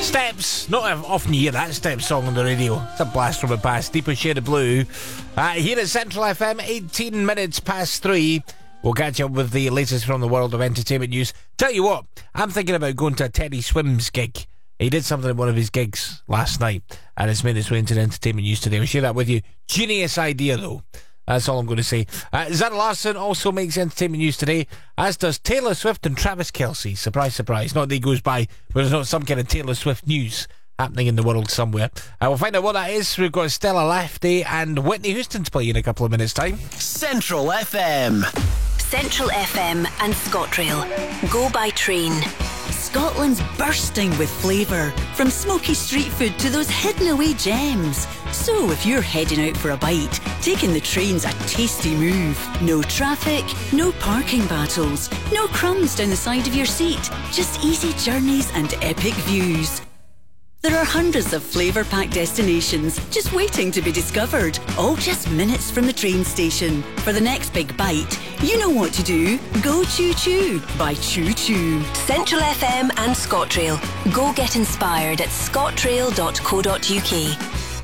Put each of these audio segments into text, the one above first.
Steps. Not often you hear that Steps song on the radio. It's a blast from the past. Deeper shade of blue. Here at Central FM, 18 minutes past 3. We'll catch up with the latest from the world of entertainment news. Tell you what, I'm thinking about going to a Teddy Swims gig. He did something at one of his gigs last night, and it's made its way into the entertainment news today. I'll share that with you. Genius idea, though. That's all I'm going to say. Zara Larsson also makes entertainment news today, as does Taylor Swift and Travis Kelce. Surprise, surprise. Not that he goes by, but there's not some kind of Taylor Swift news happening in the world somewhere. We'll find out what that is. We've got Stella Lafferty and Whitney Houston's playing in a couple of minutes' time. Central FM. Central FM and ScotRail. Go by train. Scotland's bursting with flavour, from smoky street food to those hidden away gems. So if you're heading out for a bite, taking the train's a tasty move. No traffic, no parking battles, no crumbs down the side of your seat. Just easy journeys and epic views. There are hundreds of flavour-packed destinations just waiting to be discovered, all just minutes from the train station. For the next big bite, you know what to do. Go Choo Choo by Choo Choo. Central FM and ScotRail. Go get inspired at scotrail.co.uk.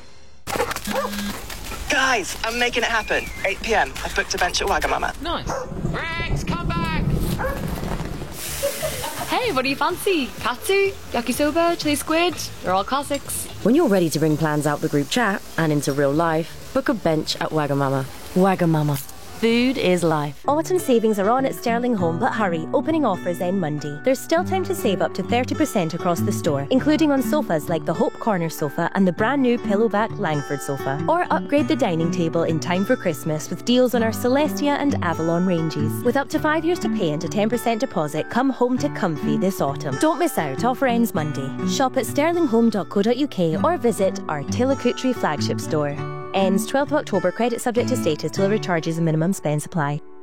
Guys, I'm making it happen. 8 p.m. I've booked a bench at Wagamama. Nice. Rex, come back! Hey, what do you fancy? Katsu, yakisoba, chili squid? They're all classics. When you're ready to bring plans out the group chat and into real life, book a bench at Wagamama. Wagamama. Food is life. Autumn savings are on at Sterling Home, but hurry, opening offers end Monday. There's still time to save up to 30% across the store, including on sofas like the Hope Corner sofa and the brand new Pillowback Langford sofa. Or upgrade the dining table in time for Christmas with deals on our Celestia and Avalon ranges. With up to 5 years to pay and a 10% deposit, come home to comfy this autumn. Don't miss out, offer ends Monday. Shop at sterlinghome.co.uk or visit our Tillicootree flagship store. Ends 12th of October, credit subject to status, delivery charges and minimum spend supply.